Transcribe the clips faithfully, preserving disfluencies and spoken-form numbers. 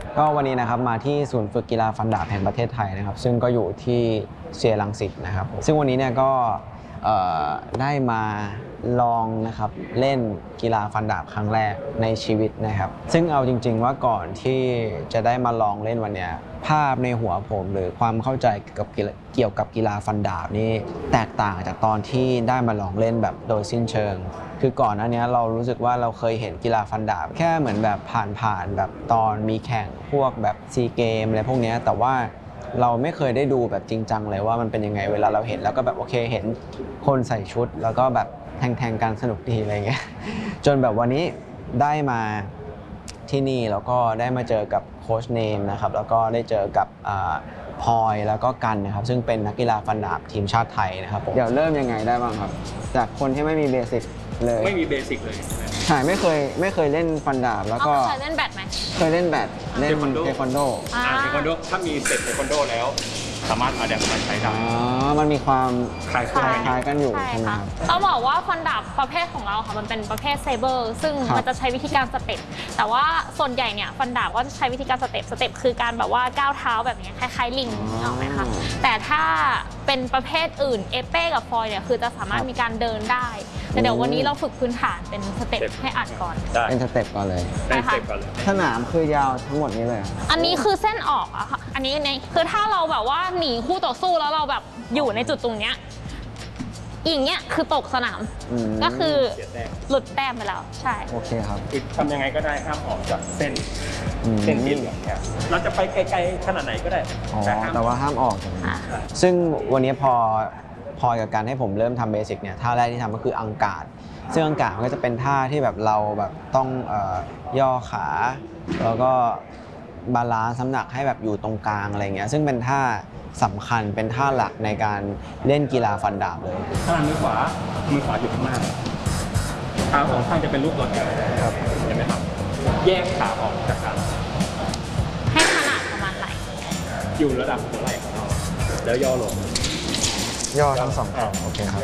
ก็วันนี้นะครับมาที่ศูนย์ฝึกกีฬาฟันดาบแห่งประเทศไทยนะครับซึ่งก็อยู่ที่เซียรังสิตนะครับซึ่งวันนี้เนี่ยก็ได้มาลองนะครับเล่นกีฬาฟันดาบครั้งแรกในชีวิตนะครับซึ่งเอาจริงๆว่าก่อนที่จะได้มาลองเล่นวันนี้ภาพในหัวผมหรือความเข้าใจเกี่ยวกับเกี่ยวกับกีฬาฟันดาบนี่แตกต่างจากตอนที่ได้มาลองเล่นแบบโดยสิ้นเชิงคือก่อนหน้านี้เรารู้สึกว่าเราเคยเห็นกีฬาฟันดาบแค่เหมือนแบบผ่านๆแบบตอนมีแข่งพวกแบบซีเกมอะไรพวกนี้แต่ว่าเราไม่เคยได้ดูแบบจริงจังเลยว่ามันเป็นยังไงเวลาเราเห็นแล้วก็แบบโอเคเห็นคนใส่ชุดแล้วก็แบบแทงๆกันสนุกดีอะไรเงี้ยจนแบบวันนี้ได้มาที่นี่แล้วก็ได้มาเจอกับโค้ชเนมนะครับแล้วก็ได้เจอกับพลอยแล้วก็กันนะครับซึ่งเป็นนักกีฬาฟันดาบทีมชาติไทยนะครับเดี๋ยวเริ่มยังไงได้บ้างครับจากคนที่ไม่มีเบสิกเลยไม่มีเบสิกเลยใช่ไม่เคยไม่เคยเล่นฟันดาบแล้วก็เคยเล่นแบดไหมเคยเล่นแบดเล่นเทควันโดอ่าเทควันโดถ้ามีสเต็ปเทควันโดแล้วสามารถเอาแดปมาใช้ได้อ๋อมันมีความคล้ายคล้ายกันอยู่ใช่ไหมครับต้องบอกว่าฟันดาบประเภทของเราค่ะมันเป็นประเภทเซเบอร์ซึ่งมันจะใช้วิธีการสเต็ปแต่ว่าส่วนใหญ่เนี่ยฟันดาบก็จะใช้วิธีการสเต็ปสเต็ปคือการแบบว่าก้าวเท้าแบบนี้คล้ายๆลิงออกไหมคะแต่ถ้าเป็นประเภทอื่นเอเป้กับฟอยเนี่ยคือจะสามารถมีการเดินได้แต่เดี๋ยววันนี้เราฝึกพื้นฐานเป็นสเต็ปให้อัดก่อนเป็นสเต็ปก่อนเลยเป็นสเต็ปก่อนเลยสนามคือยาวทั้งหมดนี้เลยอันนี้คือเส้นออกอะค่ะอันนี้ในคือถ้าเราแบบว่าหนีคู่ต่อสู้แล้วเราแบบอยู่ในจุดตรงเนี้ยอย่างเงี้ยคือตกสนามก็คือหลุดแต้มไปแล้วใช่โอเคครับทำยังไงก็ได้ห้ามออกจากเส้นเส้นที่เหลืองเนี่ยเราจะไปไกลๆขนาดไหนก็ได้แต่ว่าห้ามออกซึ่งวันนี้พอพอกับการให้ผมเริ่มทำเบสิกเนี่ยท่าแรกที่ทำก็คืออังการซึ่งอังการมันก็จะเป็นท่าที่แบบเราแบบต้องย่อขาแล้วก็บาลานซ์น้ำหนักให้แบบอยู่ตรงกลางอะไรเงี้ยซึ่งเป็นท่าสำคัญเป็นท่าหลักในการเล่นกีฬาฟันดาบเลยท่ามือขวามือขวาอยู่ข้างหน้าเท้าสองข้างจะเป็นรูปรถครับเห็นไหมครับแยกขาออกจากกันให้ขนาดประมาณไหนอยู่ระดับหัวไหล่ของเราแล้วย่อลงย่อทั้งสองข้างโอเคครับ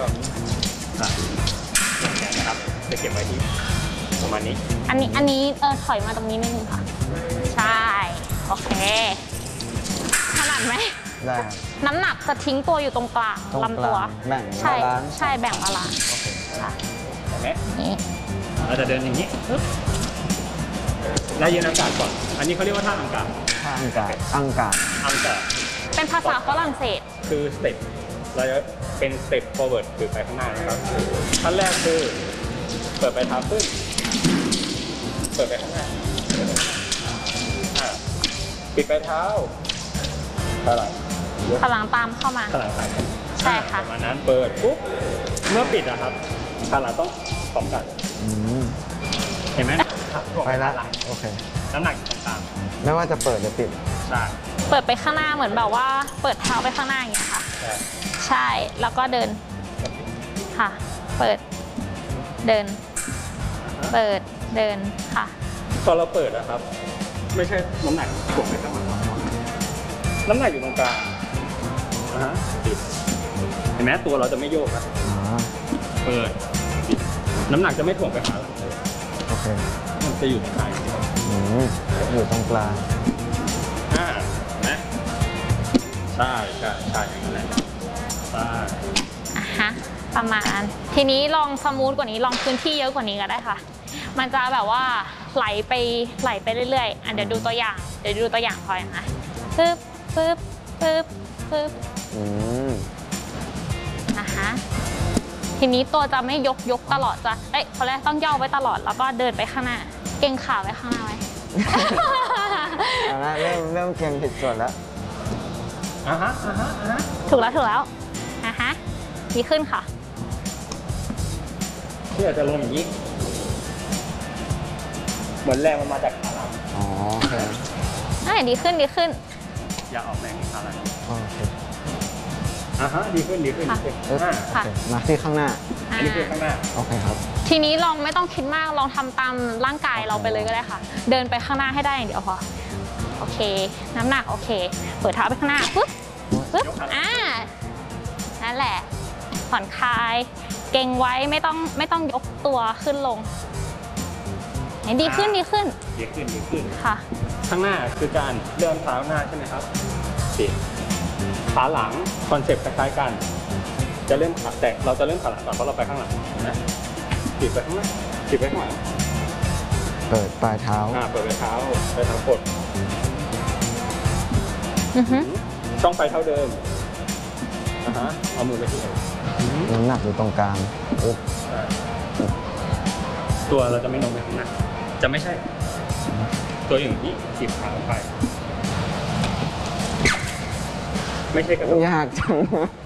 นะครับจะเก็บไว้ที่ประมาณนี้อันนี้อันนี้เออถอยมาตรงนี้นิดนึงค่ะใช่โอเคขนาดไหมได้น้ำหนักจะทิ้งตัวอยู่ตรงกลางลำตัวแบ่งใช่ใช่แบ่งบาลานซ์ค่ะเห็นไหมเราจะเดินอย่างนี้แล้วยืนอากาศก่อนอันนี้เขาเรียกว่าท่าอังการท่าอังการอังการอังการเป็นภาษาฝรั่งเศสคือสเต็ปเราจะเป็นสเต็ป forward คือไปข้างหน้านะครับขั้นแรกคือเปิดไปเท้าขึ้นเปิดไปข้างหน้าปิดไปเท้าขลังขลังตามเข้ามาขลังตามใช่ค่ะประมาณนั้นเปิดปุ๊บเมื่อปิดอะครับขลังต้องพร้อมกันเห็นไหมไปละโอเคน้ำหนักตรงกลางไม่ว่าจะเปิดหรือปิดใช่เปิดไปข้างหน้าเหมือนแบบว่าเปิดเท้าไปข้างหน้าอย่างเงี้ยค่ะใช่แล้วก็เดินค่ะเปิดเดินเปิดเดินค่ะตอนเราเปิดนะครับไม่ใช่น้ำหนักถ่วงไปข้างหลังน้ำหนักอยู่ตรงกลางนะฮะปิดเห็นไหมตัวเราจะไม่โยกนะเปิดปิดน้ำหนักจะไม่ถ่วงไปขาหลังเลยโอเคมันจะอยู่ตรงกลางอยู่ตรงกลางอ่านะใช่ใช่ใช่อย่างนั้นแหละใช่อ่ะฮะประมาณทีนี้ลองสมูทกว่านี้ลองพื้นที่เยอะกว่านี้ก็ได้ค่ะมันจะแบบว่าไหลไปไหลไปเรื่อยๆอ่ะเดี๋ยวดูตัวอย่างเดี๋ยวดูตัวอย่างพออย่างนะปึ๊บปึ๊บปึ๊บปึ๊บอืมอ่ะฮะทีนี้ตัวจะไม่ยกยกตลอดจะเอ้ยเขาเรียกต้องย่อไว้ตลอดแล้วก็เดินไปข้างหน้าเก่งขาไว้ข้างหน้าไว้เอาละเริ่มเริ่มเก่งผิดส่วนแล้วอ่ะฮะอ่ะฮะอ่ะฮะถูกแล้วถูกแล้วอ่ะฮะดีขึ้นค่ะที่อาจจะลงอย่างนี้เหมือนแรงมันมาจากขาหลังอ๋อโอเคอ่ะดีขึ้นดีขึ้นอย่าออกแรงขาหลังโอเคอ่ะฮะดีขึ้นดีขึ้นดีขึ้นค่ะมาที่ข้างหน้าอันนี้คือข้างหน้าโอเคครับทีนี้ลองไม่ต้องคิดมากลองทำตามร่างกายเราไปเลยก็ได้ค่ะเดินไปข้างหน้าให้ได้อย่างเดียวพอโอเคน้ำหนักโอเคเปิดเท้าไปข้างหน้าปึ๊บปึ๊บอ่านั่นแหละผ่อนคลายเก่งไว้ไม่ต้องไม่ต้องยกตัวขึ้นลงดีขึ้นดีขึ้นดีขึ้นดีขึ้นค่ะข้างหน้าคือการเดินเท้าหน้าใช่ไหมครับปิดขาหลังคอนเซ็ปต์คล้ายๆกันจะเริ่มขาแต่เราจะเริ่มขาหลังก่อนเพราะเราไปข้างหลังนะปิดไปข้างหน้าปิดไปข้างหลังเปิดปลายเท้าอ่าเปิดไปเท้าไปเท้ากดอือฮึช่องไฟเท่าเดิมอ่าฮะเอามือไปที่เอวน้ำหนักอยู่ตรงกลางอุ๊บอ่าตัวเราจะไม่โน้มไปข้างหน้าจะไม่ใช่ ตัวอย่างนี้จีบขาไปไม่ใช่กระโดดยากจัง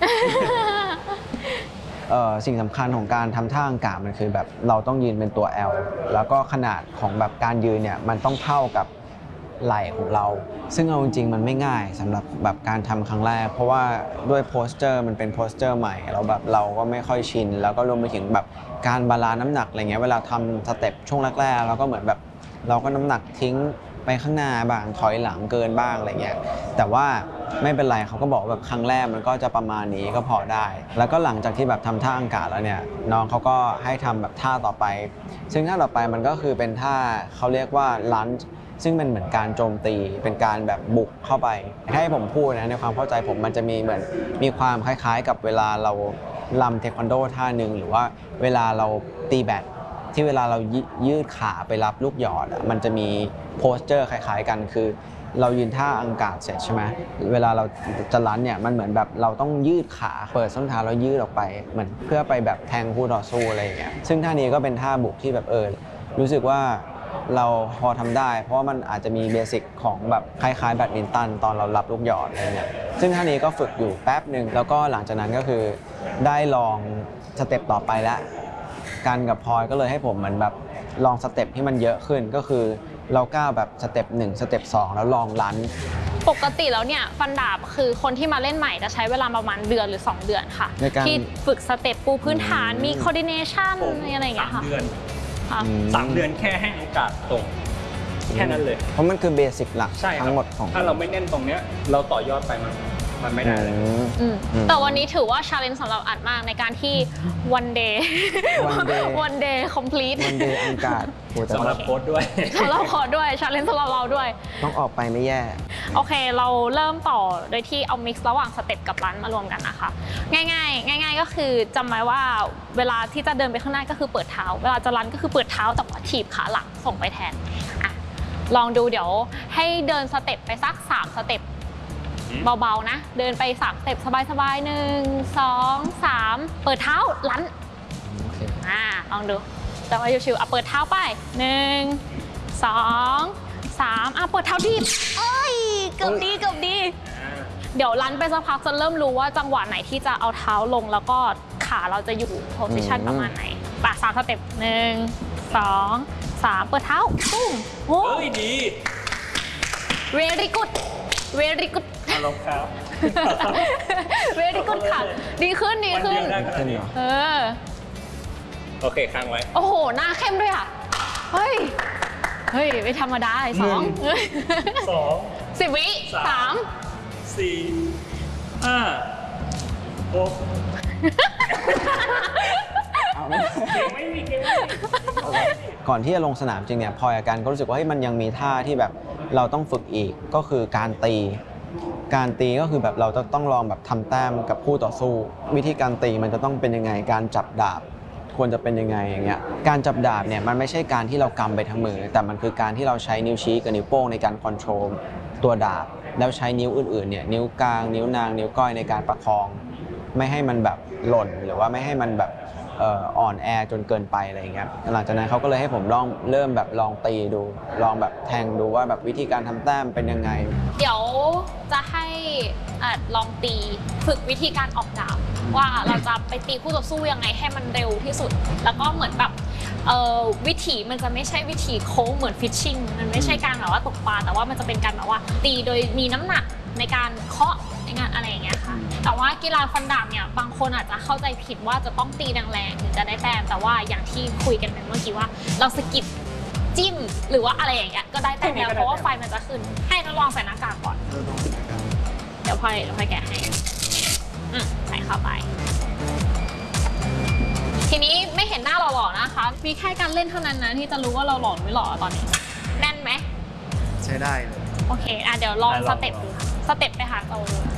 เอ่อสิ่งสำคัญของการทำท่าอังกามันคือแบบเราต้องยืนเป็นตัว L แล้วก็ขนาดของแบบการยืนเนี่ยมันต้องเท่ากับไหล่ของเรา ซึ่งเอาจริงๆมันไม่ง่ายสำหรับแบบการทำครั้งแรก เพราะว่าด้วยโพสเจอร์มันเป็นโพสเจอร์ใหม่แล้วแบบเราก็ไม่ค่อยชิน แล้วก็รวมไปถึงแบบการบาลานซ์น้ำหนักอะไรเงี้ยเวลาทำสเต็ปช่วงแรกๆเราก็เหมือนแบบเราก็น้ำหนักทิ้งไปข้างหน้าบ้างถอยหลังเกินบ้างอะไรเงี้ยแต่ว่าไม่เป็นไรเขาก็บอกแบบครั้งแรกมันก็จะประมาณนี้ก็พอได้ แล้วก็หลังจากที่แบบทำท่าอังกาแล้วเนี่ยน้องเขาก็ให้ทำแบบท่าต่อไป ซึ่งท่าต่อไปมันก็คือเป็นท่าเขาเรียกว่าลันจ์ซึ่งเป็นเหมือนการโจมตีเป็นการแบบบุกเข้าไปให้ผมพูดนะในความเข้าใจผมมันจะมีเหมือนมีความคล้ายๆ กับเวลาเราลำเทควันโดท่าหนึ่งหรือว่าเวลาเราตีแบดที่เวลาเรายืดขาไปรับลูกหยอดมันจะมีโพสเจอร์คล้ายๆกันคือเรายืนท่าอังกาศเสร็จใช่ไหมเวลาเราจะลันเนี่ยมันเหมือนแบบเราต้องยืดขาเปิดส้นเท้าแล้วยืดออกไปเหมือนเพื่อไปแบบแทงคู่ต่อสู้อะไรอย่างเงี้ยซึ่งท่านี้ก็เป็นท่าบุกที่แบบเออรู้สึกว่าเราพอทำได้เพราะว่ามันอาจจะมีเบสิกของแบบคล้ายๆแบดมินตันตอนเรารับลูกหยอดอะไรเงี้ยซึ่งท่านี้ก็ฝึกอยู่แป๊บหนึ่งแล้วก็หลังจากนั้นก็คือได้ลองสเต็ปต่อไปแล้วกันกับพลอยก็เลยให้ผมเหมือนแบบลองสเต็ปที่มันเยอะขึ้นก็คือเราก้าวแบบสเต็ปหนึ่งสเต็ปสองแล้วลองลันปกติแล้วเนี่ยฟันดาบคือคนที่มาเล่นใหม่จะใช้เวลาประมาณเดือนหรือ สอง เดือนค่ะในการที่ฝึกสเต็ปปูพื้นฐานมี coordination อะไรอย่างเงี้ยค่ะสามเดือนค่ะสามเดือนแค่ให้โอกาสตรงแค่นั้นเลยเพราะมันคือเบสิกหลักใช่ครับทั้งหมดของถ้าเราไม่เน้นตรงเนี้ยเราต่อยอดไปมันมันไม่ได้เลยอืมอืมอืมแต่วันนี้ถือว่า challenge สำหรับอัดมากในการที่ one day one day one day complete มันเดย์อังกาศโอ้แต่สำหรับโค้ดด้วยสำหรับขอด้วย challenge สำหรับเราด้วยต้องออกไปไม่แย่โอเคเราเริ่มต่อโดยที่เอา mix ระหว่างสเต็ปกับรันมารวมกันนะคะ ง่ายๆ ง่าย ๆ ก็คือจำไว้ว่าเวลาที่จะเดินไปข้างหน้าก็คือเปิดเท้า เวลาจะรันก็คือเปิดเท้าแต่ว่าถีบขาหลังส่งไปแทนอ่ะลองดูเดี๋ยวให้เดินสเต็ปไปสักสามสเต็ปเบาๆนะเดินไปสามสเต็ปสบายๆหนึ่งสองสามเปิดเท้ารันโอเคอ่าลองดูแต่ว่าชิวๆอ่ะเปิดเท้าไปหนึ่งสองสามอ่ะเปิดเท้าดีบเอ้ยเกือบดีเกือบดี เดี๋ยวรันไปสักพักจะเริ่มรู้ว่าจังหวะไหนที่จะเอาเท้าลงแล้วก็ขาเราจะอยู่โพสิชันประมาณไหนปะสามสเต็ปหนึ่งสองสามเปิดเท้าปุ้งโอ้เฮ้ยดี very good very good อารมณ์ครับ very good ค่ะดีขึ้นดีวันขึ้เดีนยวได้ขนาขึ้ดนนี้เหรอเออโอเคค้างไว้โอ้โหหน้าเข้มด้วยอ่ะเฮ้ยเฮ้ยไม่ธรรมดาไอ้สองหนึ่ง สองสิบวิสามสี่ห้าหกเอาไม่เก่งไม่มีเก่งไม่มีก่อนที่จะลงสนามจริงเนี่ยพลอยอาการก็รู้สึกว่าเฮ้ยมันยังมีท่าที่แบบเราต้องฝึกอีกก็คือการตี การตีก็คือแบบเราจะต้องลองแบบทำแต้มกับคู่ต่อสู้ วิธีการตีมันจะต้องเป็นยังไงการจับดาบควรจะเป็นยังไงอย่างเงี้ยการจับดาบเนี่ยมันไม่ใช่การที่เรากำไปทั้งมือ แต่มันคือการที่เราใช้นิ้วชี้กับนิ้วโป้งในการคอนโทรลตัวดาบแล้วใช้นิ้วอื่นๆเนี่ยนิ้วกลางนิ้วนางนิ้วก้อยในการประคอง ไม่ให้มันแบบหล่นหรือว่าไม่ให้มันแบบเอ่ออ่อนแอจนเกินไปอะไรอย่างเงี้ยหลังจากนั้นเขาก็เลยให้ผมลองเริ่มแบบลองตีดู ลองแบบแทงดูว่าแบบวิธีการทำแต้มเป็นยังไงเดี๋ยวจะให้อัดลองตีฝึกวิธีการออกดาบว่าเราจะไปตีคู่ต่อสู้ยังไงให้มันเร็วที่สุด แล้วก็เหมือนแบบเอ่อวิถีมันจะไม่ใช่วิถีโค้งเหมือนฟิชชิ่งมันไม่ใช่การแบบว่าตกปลาแต่ว่ามันจะเป็นการแบบว่าตีโดยมีน้ำหนักในการเคาะในงานอะไรอย่างเงี้ยค่ะแต่ว่ากีฬาฟันดาบเนี่ยบางคนอาจจะเข้าใจผิดว่าจะต้องตีแรงๆถึงจะได้แต้มแต่ว่าอย่างที่คุยกันไปเมื่อกี้ว่าเราสกิดจิ้มหรือว่าอะไรอย่างเงี้ยก็ได้แต้มแล้วเพราะว่าไฟมันจะขึ้นให้ทดลองใส่หน้ากากก่อนเดี๋ยวพลอยเดี๋ยวพลอยแกะให้อืมใส่เข้าไปทีนี้ไม่เห็นหน้าเราหล่อนะคะมีแค่การเล่นเท่านั้นนะที่จะรู้ว่าเราหล่อหรือไม่หล่อตอนนี้แน่นไหมใช้ได้เลยโอเคอ่ะเดี๋ยวลองสเต็ปดูสเต็ปไปหาโต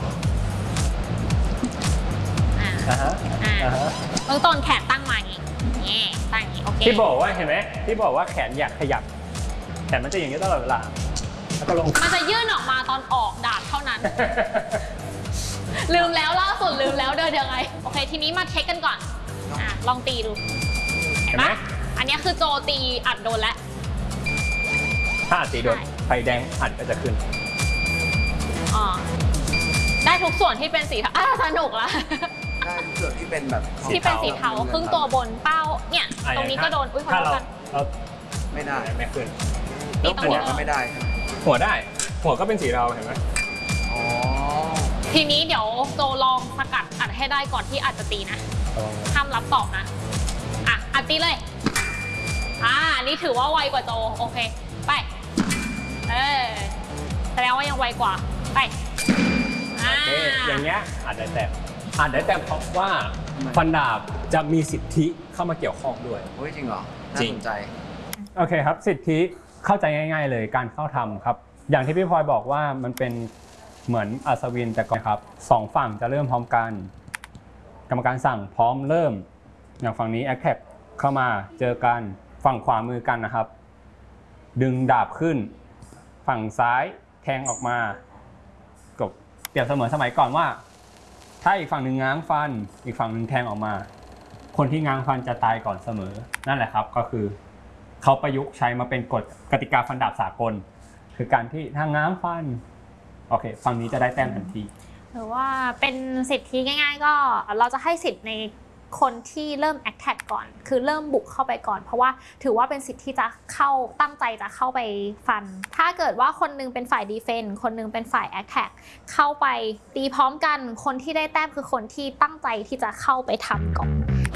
อ่าอ่าฮะอ่าอ่าฮะเบื้องต้นแขนตั้งมาอย่างงี้นี่ตั้งอย่างงี้โอเคที่บอกว่าเห็นไหมที่บอกว่าแขนอยากขยับแขนมันจะอย่างนี้ตลอดเวลาแล้วก็ลงมันจะยื่นออกมาตอนออกดาบเท่านั้น ลืมแล้วล่าสุดลืมแล้วเดินยังไงโอเคทีนี้มาเช็คกันก่อนอ่ะลองตีดูเห็นไหมอันนี้คือโจตีอัดโดนแล้วถ้าอัดตีโดนไฟแดงอัดก็จะขึ้นอ๋อได้ทุกส่วนที่เป็นสีเทาอ่ะสนุกละได้ส่วนที่เป็นแบบที่เป็นสีเทาครึ่งตัวบนเป้าเนี่ยตรงนี้ก็โดนอุ้ยขอถ้าโทษเรากันเราไม่ได้ไม่ขึ้นนี่ตรงนี้ก็ไม่ได้ใช่ไหมหัวได้ หัวก็เป็นสีเทาเห็นไหมอ๋อทีนี้เดี๋ยวโจลองสกัดอัดให้ได้ก่อนที่อัดจะตีนะห้ามรับตอบนะอ่ะอัดตีเลยอ่าอันนี้ถือว่าไวกว่าโจโอเคไปเออแสดงว่ายังไวกว่าไปอ่าโอเคอย่างเงี้ยอาจได้แต้มอาจได้แต้มเพราะว่าฟันดาบจะมีสิทธิเข้ามาเกี่ยวข้องด้วยโอ้ยจริงเหรอ น่าจริงสนใจโอเคครับสิทธิเข้าใจง่ายๆเลยการเข้าทำครับอย่างที่พี่พลอยบอกว่ามันเป็นเหมือนอัศวินแต่ก่อนครับสองฝั่งจะเริ่มพร้อมกัน กรรมการสั่งพร้อมเริ่มอย่างฝั่งนี้แอคแท็กเข้ามาเจอกันฝั่งขวามือกันนะครับ ดึงดาบขึ้น ฝั่งซ้ายแทงออกมากบเปรียบเสมือนสมัยก่อนว่า ถ้าอีกฝั่งหนึ่งง้างฟันอีกฝั่งหนึ่งแทงออกมา คนที่ง้างฟันจะตายก่อนเสมอนั่นแหละครับก็คือเขาประยุกต์ใช้มาเป็นกฎกติกาฟันดาบสากล คือการที่ถ้าง้างฟันโอเคฝั่งนี้จะได้แต้มทันทีหรือว่าเป็นสิทธิง่ายๆก็เราจะให้สิทธิ์ในคนที่เริ่ม attack ก่อนคือเริ่มบุกเข้าไปก่อนเพราะว่าถือว่าเป็นสิทธิ์ที่จะเข้าตั้งใจจะเข้าไปฟันถ้าเกิดว่าคนนึงเป็นฝ่าย defense คนนึงเป็นฝ่าย attack เข้าไปตีพร้อมกันคนที่ได้แต้มคือคนที่ตั้งใจที่จะเข้าไปทำก่อน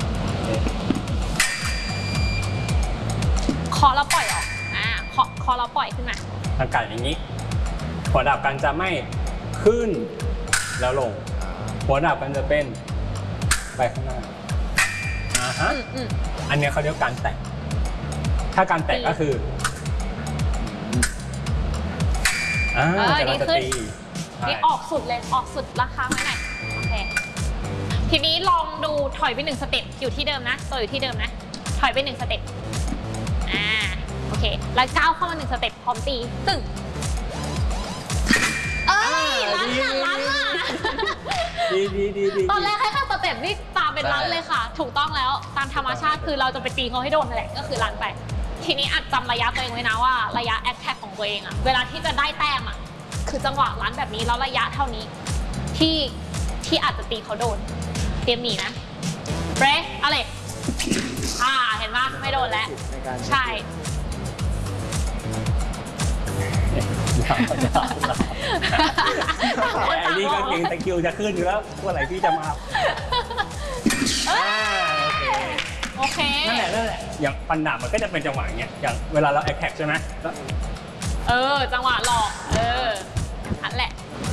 คอแล้วปล่อยออกอ่าคอคอแล้วปล่อยขึ้นมาอากาศอย่างนี้ หัวดาบกันจะไม่ขึ้นแล้วลง หัวดาบกันจะเป็นไปข้างหน้าอ่าฮะอืมอืมอันนี้เขาเรียกการแตะถ้าการแตะก็คืออ่าเออแต่เราจะดีขึ้นตีใช่นี่ออกสุดเลยออกสุดราคาไว้หน่อยโอเคทีนี้ลองดูถอยไปหนึ่งสเต็ปอยู่ที่เดิมนะตัวอยู่ที่เดิมนะถอยไปหนึ่งสเต็ปอ่าโอเคแล้วก้าวเข้ามาหนึ่งสเต็ปพร้อมตีตึ้งเอ้ยล้านอ่ะล้านอ่ะดีดีดีดีตอนแรกให้แค่สเต็ปนี่ตามเป็นล้านเลยค่ะ ถูกต้องแล้วตามธรรมชาติคือเราจะไปตีเขาให้โดนนั่นแหละก็คือล้านไปทีนี้อาจจำระยะตัวเองไว้นะว่าระยะแอคแท็กของตัวเองอะเวลาที่จะได้แต้มอะคือจังหวะล้านแบบนี้แล้วระยะเท่านี้ที่ที่อาจจะตีเขาโดนเตรียมหนีนะเบรกอะไรอ่าเห็นไหมไม่โดนแล้วใช่อันนี้ก็เก่งตะคิวจะขึ้นอยู่แล้วเมื่อไหร่พี่จะมาเอ้ยอ่าโอเคโอเคนั่นแหละนั่นแหละอย่างฟันดาบมันก็จะเป็นจังหวะอย่างเงี้ยอย่างเวลาเราแอคแท็กใช่ไหมแล้วเออจังหวะหลอกเอออันแหละ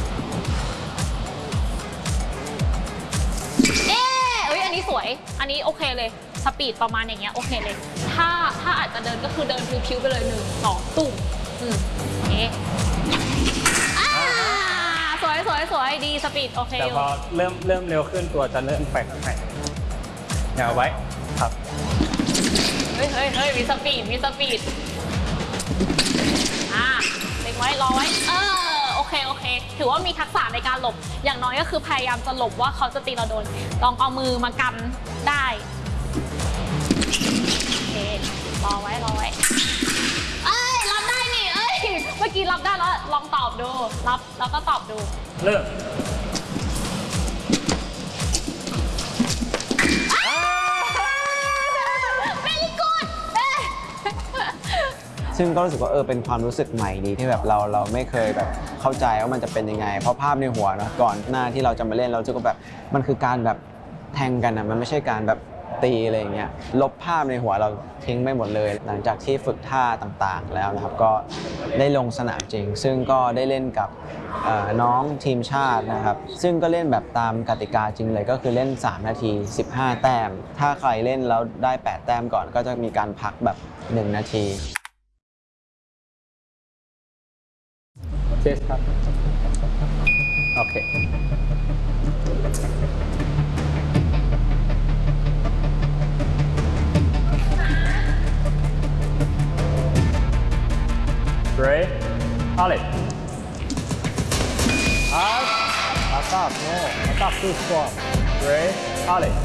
เอ๊ะเอ้ยอันนี้สวยอันนี้โอเคเลยสปีดประมาณอย่างเงี้ยโอเคเลยถ้าถ้าอาจจะเดินก็คือเดินพิ้วๆไปเลยหนึ่งสองตุ่มอืมโอเคอ่าสวยสวยสวยดีสปีดโอเคแต่อยู่พอเริ่มเริ่มเร็วขึ้นตัวจะเริ่มไปข้างในอย่าเอาไว้ครับเฮ้ยเฮ้ยเฮ้ยมีสปีดมีสปีดอ่าเล็งไว้รอไว้เออโอเคโอเคถือว่ามีทักษะในการหลบอย่างน้อยก็คือพยายามจะหลบว่าเขาจะตีเราโดนลองเอามือมากันได้โอเครับอไว้รอไว้เอ้ยรับได้นี่เอ้ยเมื่อกี้รับได้แล้วลองตอบดูรับแล้วก็ตอบดูเริ่ม very good เอ้ยซึ่งก็รู้สึกว่าเออเป็นความรู้สึกใหม่ดีที่แบบเราเราไม่เคยแบบเข้าใจว่ามันจะเป็นยังไงเพราะภาพในหัวเนาะก่อนหน้าที่เราจะมาเล่นเราจะก็แบบมันคือการแบบแทงกันนะมันไม่ใช่การแบบตีอะไรอย่างเงี้ยลบภาพในหัวเราทิ้งไปหมดเลย หลังจากที่ฝึกท่าต่างๆแล้วนะครับก็ได้ลงสนามจริง ซึ่งก็ได้เล่นกับเอ่อน้องทีมชาตินะครับซึ่งก็เล่นแบบตามกติกาจริงเลยก็คือเล่นสามนาทีสิบห้าแต้มถ้าใครเล่นแล้วได้แปดแต้มก่อนก็จะมีการพักแบบหนึ่งนาทีเจสครับโอเค Ray, Alex. Up, attack, no, attack too strong. Ray, Alex.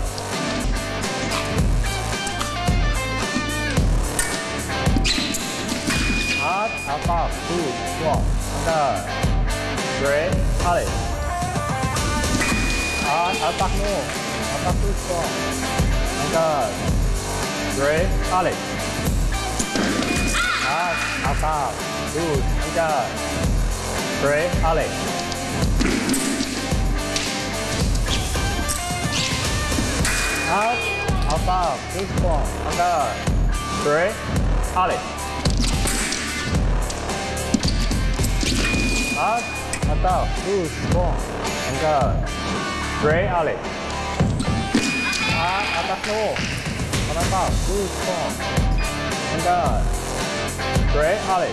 Up, attack too strong. Under. Ray, Alex. Up, attack, no, attack too strong. Under. Ray, Alex. Up, attack. Good. Under. Great. Alex. Up. Above. Good strong. Under. Great. Alex. Up. Above. Good strong. Under. Great. Alex. Up. Attack no. Above. Good strong. Under. Great. Alex.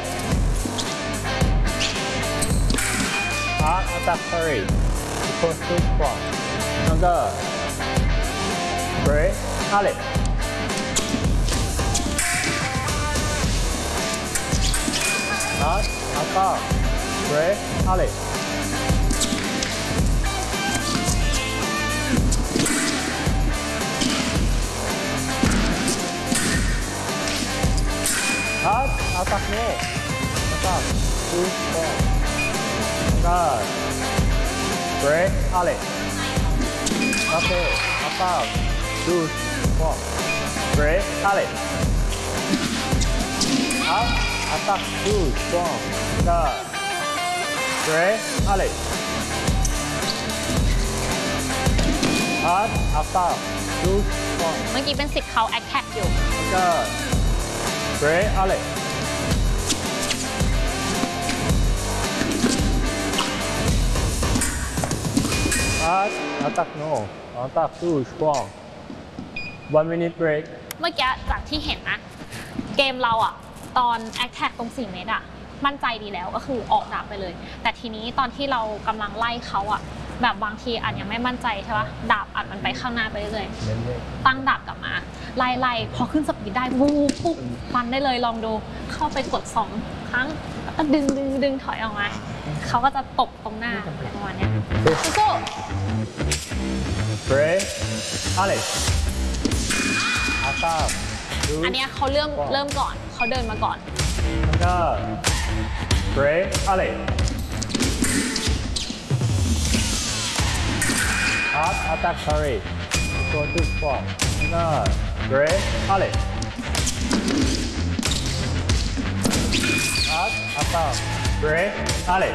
Hard attack three. Equals two strong. Under. Great. Alex. Hard attack. Great. Alex. Hard attack no. Attack. Two strong. Under. Great. Alex. Okay. Above. Two strong. Great. Alex. Up. Attack. Two strong. Under. Great. Alex. Hard. Above. Two strong. เมื่อกี้เป็นสิทธิ์เขาแอคแท็กอยู่ Under. Great. Alex. Hard. Attack no. Attack too strong. One minute break. เมื่อกี้จากที่เห็นนะ เกมเราอะตอนแอคแท็กตรงสี่เมตรอะมั่นใจดีแล้วก็คือออกดาบไปเลย แต่ทีนี้ตอนที่เรากำลังไล่เขาอะแบบบางทีอาจยังไม่มั่นใจใช่ปะดาบอัดมันไปข้างหน้าไปเรื่อยๆตั้งดาบกลับมาไล่ไล่พอขึ้นสปีดได้วูบปุ๊บฟันได้เลยลองดูเข้าไปกดสองครั้งแล้วก็ดึงดึงดึงถอยออกมาเขาก็จะตกตรงหน้าประมาณเนี้ยสู้ Great. Alex. Attack. อันเนี้ยเขาเริ่มเริ่มก่อนเขาเดินมาก่อน Under. Great. Alex. Hard attack three. Equal two strong. Under. Great. Alex. Hard attack. Great. Alex.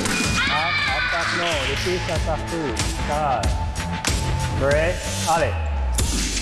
Hard attack no. Repeat attack two. Under. Great. Alex.